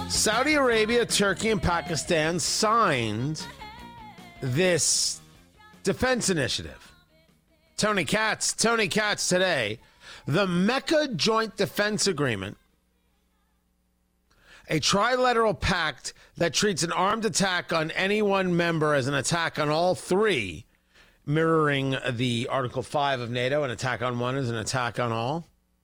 Saudi Arabia, Turkey, and Pakistan signed this defense initiative. Tony Katz today. The Mecca Joint Defense Agreement, a trilateral pact that treats an armed attack on any one member as an attack on all three, mirroring the Article 5 of NATO, an attack on one is an attack on all.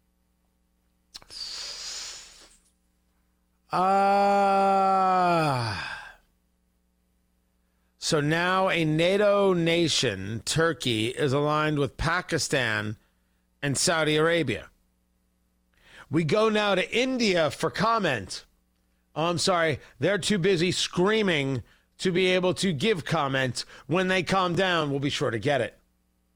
So now a NATO nation, Turkey, is aligned with Pakistan and Saudi Arabia. We go now to India for comment. Oh, I'm sorry, they're too busy screaming to be able to give comment. When they calm down, we'll be sure to get it.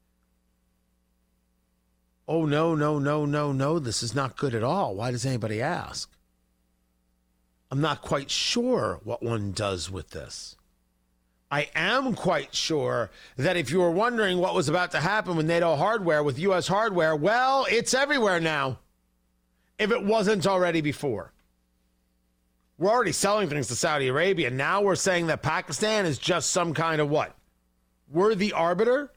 Oh, no, this is not good at all. Why does anybody ask? I'm not quite sure what one does with this. I am quite sure that if you were wondering what was about to happen with NATO hardware, with U.S. hardware, well, it's everywhere now, if it wasn't already before. We're already selling things to Saudi Arabia. Now we're saying that Pakistan is just some kind of what? Worthy arbiter?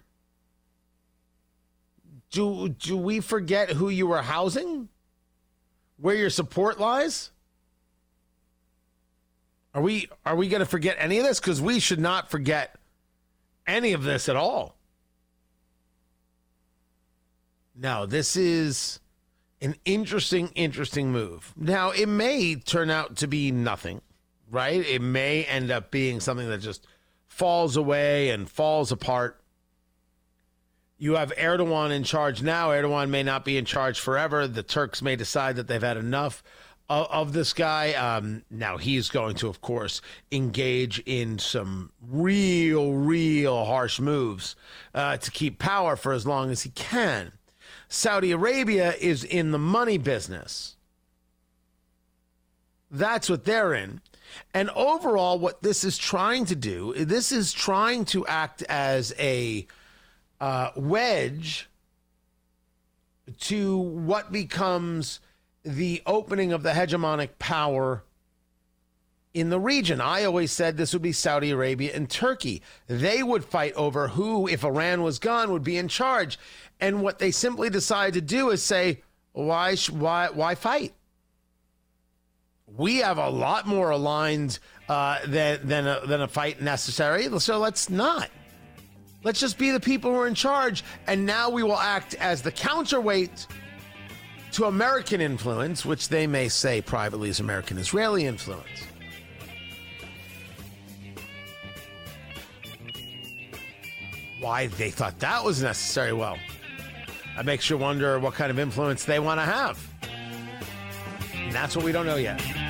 Do we forget who you were housing? Where your support lies? Are we going to forget any of this? Because we should not forget any of this at all. No, this is an interesting move. Now, it may turn out to be nothing, right? It may end up being something that just falls away and falls apart. You have Erdogan in charge now. Erdogan may not be in charge forever. The Turks may decide that they've had enough of this guy. Now he's going to, of course, engage in some real harsh moves to keep power for as long as he can. Saudi Arabia is in the money business. That's what they're in. And overall, what this is trying to do, this is trying to act as a wedge to what becomes the opening of the hegemonic power in the region. I always said this would be Saudi Arabia and Turkey. They would fight over who, if Iran was gone, would be in charge. And what they simply decide to do is say, why fight? We have a lot more aligned than a fight necessary, so let's not. Let's just be the people who are in charge, and now we will act as the counterweight to American influence, which they may say privately is American-Israeli influence. Why they thought that was necessary? Well, that makes you wonder what kind of influence they want to have. And that's what we don't know yet.